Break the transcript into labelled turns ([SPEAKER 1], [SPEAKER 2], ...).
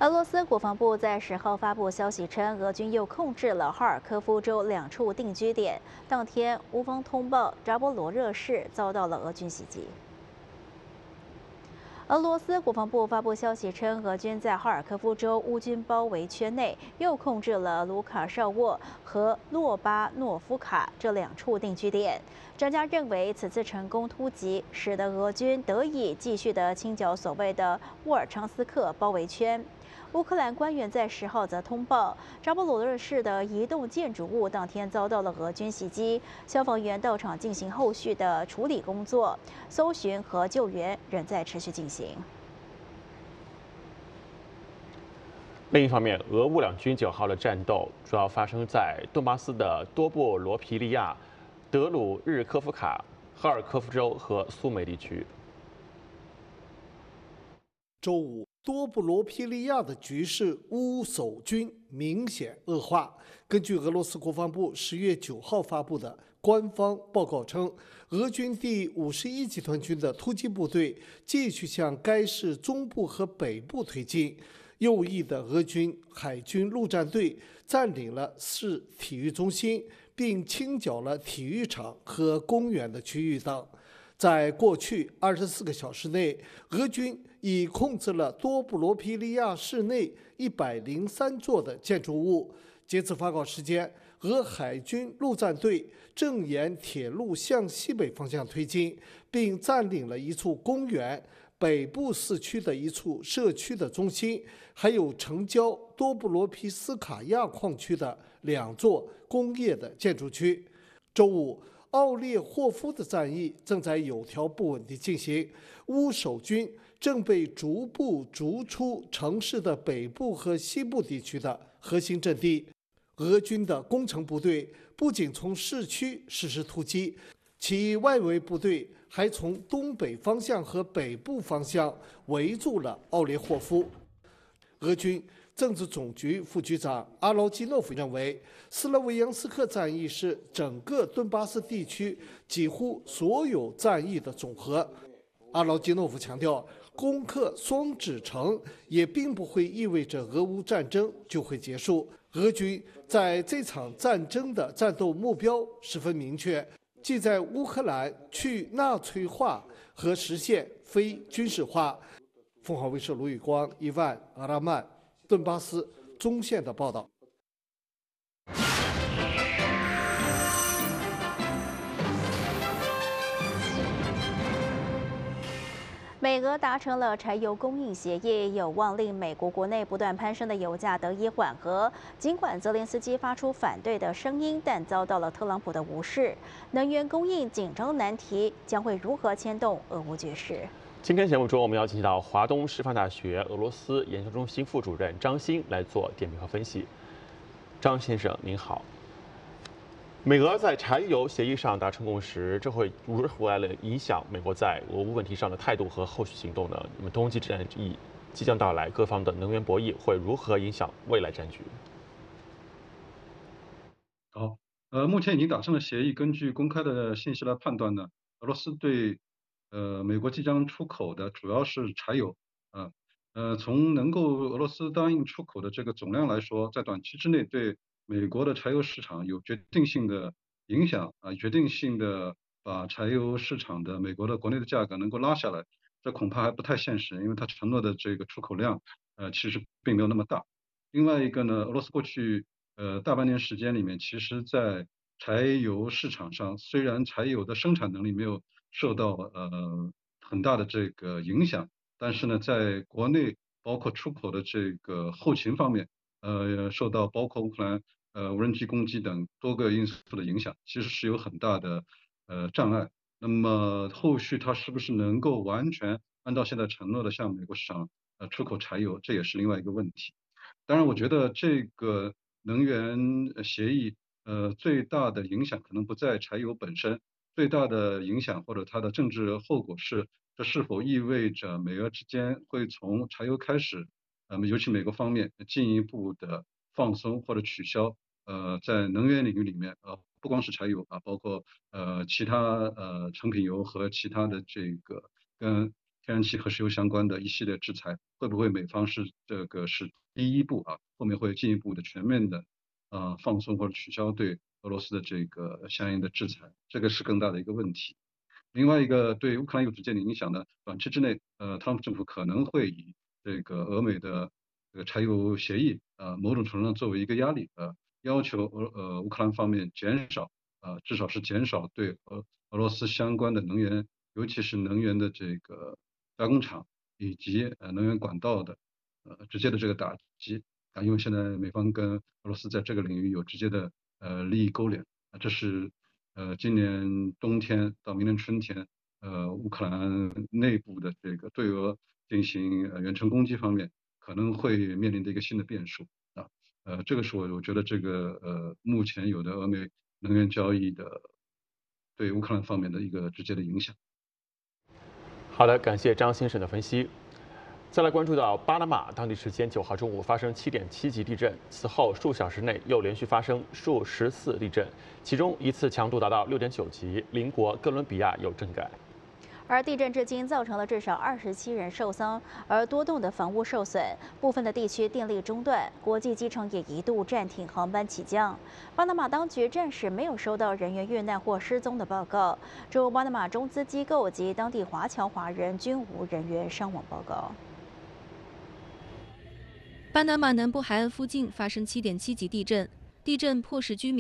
[SPEAKER 1] 俄罗斯国防部在10号发布消息称，俄军又控制了哈尔科夫州2处定居点。当天，乌方通报扎波罗热市遭到了俄军袭击。俄罗斯国防部发布消息称，俄军在哈尔科夫州乌军包围圈内又控制了卢卡绍沃和洛巴诺夫卡这2处定居点。专家认为，此次成功突击使得俄军得以继续的清剿所谓的沃尔昌斯克包围圈。乌克兰官员在10号则通报，扎波罗热市的一栋建筑物当天遭到了俄军袭击，消防员到场进行后续的处理工作，搜寻和救援仍在持续进行。
[SPEAKER 2] 另一方面，俄乌两军9号的战斗主要发生在顿巴斯的多布罗皮利亚、德鲁日科夫卡、哈尔科夫州和苏梅地区。
[SPEAKER 3] 周五，多布罗皮利亚的局势乌守军明显恶化。根据俄罗斯国防部10月9号发布的官方报告称，俄军第51集团军的突击部队继续向该市中部和北部推进。右翼的俄军海军陆战队占领了市体育中心，并清剿了体育场和公园的区域等。在过去24个小时内，俄军已控制了多布罗皮利亚市内103座的建筑物。截至发稿时间，俄海军陆战队正沿铁路向西北方向推进，并占领了一处公园、北部市区的一处社区的中心，还有城郊多布罗皮斯卡亚矿区的2座工业的建筑区。周五，奥列霍夫的战役正在有条不紊地进行，乌守军正被逐步逐出城市的北部和西部地区的核心阵地。俄军的工程部队不仅从市区实施突击，其外围部队还从东北方向和北部方向围住了奥列霍夫。俄军政治总局副局长阿劳基诺夫认为，斯洛维扬斯克战役是整个顿巴斯地区几乎所有战役的总和。阿劳基诺夫强调，攻克双指城也并不会意味着俄乌战争就会结束。俄军在这场战争的战斗目标十分明确，即在乌克兰去纳粹化和实现非军事化。凤凰卫视卢宇光、伊万·阿拉曼，顿巴斯中线的报道。
[SPEAKER 1] 美俄达成了柴油供应协议，有望令美国国内不断攀升的油价得以缓和。尽管泽连斯基发出反对的声音，但遭到了特朗普的无视。能源供应紧张难题将会如何牵动俄乌局势？
[SPEAKER 2] 今天节目中，我们邀请到华东师范大学俄罗斯研究中心副主任张欣来做点评和分析。张先生，您好。美俄在柴油协议上达成共识，这会如何来影响美国在俄乌问题上的态度和后续行动呢？那么冬季战役即将到来，各方的能源博弈会如何影响未来战局？
[SPEAKER 4] 好，目前已经达成了协议。根据公开的信息来判断呢，俄罗斯对美国即将出口的主要是柴油，从能够俄罗斯答应出口的这个总量来说，在短期之内对美国的柴油市场有决定性的影响决定性的把柴油市场的美国的国内的价格能够拉下来，这恐怕还不太现实，因为它承诺的这个出口量其实并没有那么大。另外一个呢，俄罗斯过去大半年时间里面，其实在柴油市场上，虽然柴油的生产能力没有受到很大的这个影响，但是呢，在国内包括出口的这个后勤方面，受到包括乌克兰无人机攻击等多个因素的影响，其实是有很大的障碍。那么后续它是不是能够完全按照现在承诺的向美国市场出口柴油，这也是另外一个问题。当然，我觉得这个能源协议，最大的影响可能不在柴油本身，最大的影响或者它的政治后果是，这是否意味着美俄之间会从柴油开始，尤其美国方面进一步的放松或者取消，在能源领域里面，不光是柴油包括其他成品油和其他的这个跟天然气和石油相关的一系列制裁，会不会美方是第一步啊？后面会进一步的全面的放松或者取消对俄罗斯的这个相应的制裁，这个是更大的一个问题。另外一个对乌克兰有直接的影响呢，短期之内，特朗普政府可能会以这个俄美的这个柴油协议，某种程度上作为一个压力，要求乌克兰方面减少，至少是减少对俄罗斯相关的能源，尤其是能源的这个加工厂以及能源管道的直接的这个打击因为现在美方跟俄罗斯在这个领域有直接的利益勾连这是今年冬天到明年春天乌克兰内部的这个对俄进行远程攻击方面可能会面临的一个新的变数这个是我觉得这个目前有的俄美能源交易的对乌克兰方面的一个直接的影响。
[SPEAKER 2] 好的，感谢张先生的分析。再来关注到巴拿马，当地时间9号中午发生7.7级地震，此后数小时内又连续发生数十次地震，其中一次强度达到6.9级，邻国哥伦比亚有震感。
[SPEAKER 1] 而地震至今造成了至少27人受伤，而多栋的房屋受损，部分的地区电力中断，国际机场也一度暂停航班起降。巴拿马当局暂时没有收到人员遇难或失踪的报告，驻巴拿马中资机构及当地华侨华人均无人员伤亡报告。
[SPEAKER 5] 巴拿马南部海岸附近发生7.7级地震，地震迫使居民